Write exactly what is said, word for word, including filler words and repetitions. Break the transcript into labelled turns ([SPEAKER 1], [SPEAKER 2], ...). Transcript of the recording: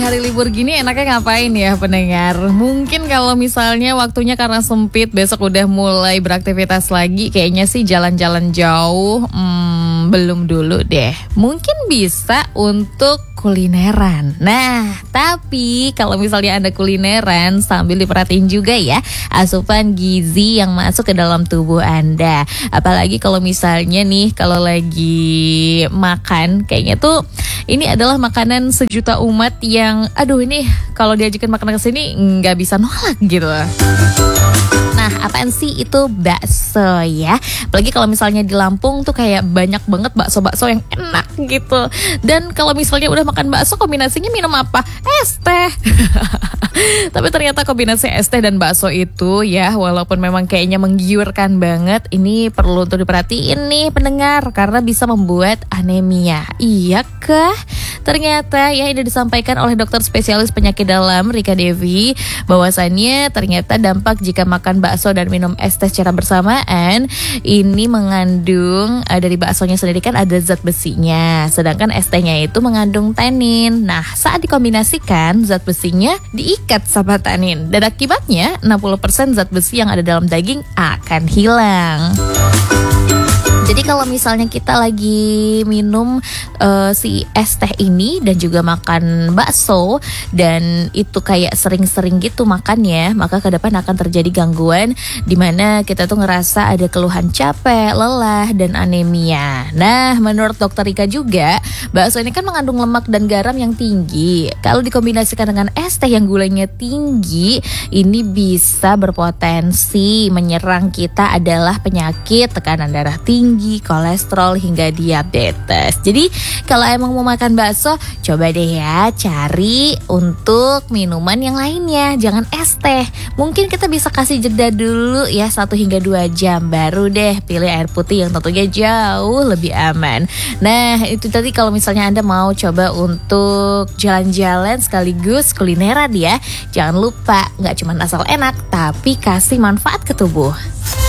[SPEAKER 1] hari libur gini enaknya ngapain ya pendengar? Mungkin kalau misalnya waktunya karena sempit, besok udah mulai beraktivitas lagi, kayaknya sih jalan-jalan jauh, hmm, belum dulu deh. Mungkin bisa untuk kulineran. Nah, tapi kalau misalnya Anda kulineran, sambil diperhatiin juga ya asupan gizi yang masuk ke dalam tubuh Anda. Apalagi kalau misalnya nih, kalau lagi makan, kayaknya tuh ini adalah makanan sejuta umat yang, aduh ini kalau diajakin makanan kesini nggak bisa nolak gitu. Nah, apaan sih itu? Bakso ya. Apalagi kalau misalnya di Lampung tuh kayak banyak banget bakso-bakso yang enak gitu. Dan kalau misalnya udah makan bakso, kombinasinya minum apa? Es teh. Tapi ternyata kombinasi es teh dan bakso itu ya, walaupun memang kayaknya menggiurkan banget, ini perlu untuk diperhatiin nih pendengar, karena bisa membuat anemia. Iya kah? Ternyata ya ini disampaikan oleh dokter spesialis penyakit dalam Rika Devi, bahwasannya ternyata dampak jika makan bakso dan minum es teh secara bersamaan ini mengandung uh, dari baksonya sendiri kan ada zat besinya, sedangkan es tehnya itu mengandung tanin. Nah, saat dikombinasikan zat besinya diikat sama tanin, dan akibatnya enam puluh persen zat besi yang ada dalam daging akan hilang. Jadi kalau misalnya kita lagi minum uh, si es teh ini dan juga makan bakso, dan itu kayak sering-sering gitu makannya, maka ke depan akan terjadi gangguan dimana kita tuh ngerasa ada keluhan capek, lelah, dan anemia. Nah, menurut dokter Rika juga, bakso ini kan mengandung lemak dan garam yang tinggi. Kalau dikombinasikan dengan es teh yang gulanya tinggi, ini bisa berpotensi menyerang kita adalah penyakit tekanan darah tinggi, kolesterol, hingga diabetes. Jadi kalau emang mau makan bakso, coba deh ya cari untuk minuman yang lainnya, jangan es teh. Mungkin kita bisa kasih jeda dulu ya satu hingga dua jam, baru deh pilih air putih yang tentunya jauh lebih aman. Nah, itu tadi kalau misalnya Anda mau coba untuk jalan-jalan sekaligus kulineran ya, jangan lupa nggak cuma asal enak, tapi kasih manfaat ke tubuh.